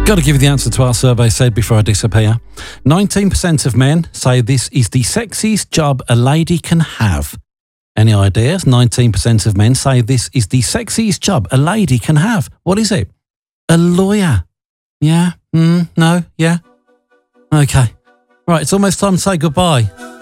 Got to give you the answer to our survey said before I disappear. 19% of men say this is the sexiest job a lady can have. Any ideas? 19% of men say this is the sexiest job a lady can have. What is it? A lawyer. Yeah? No? Yeah? Okay. Right, it's almost time to say goodbye.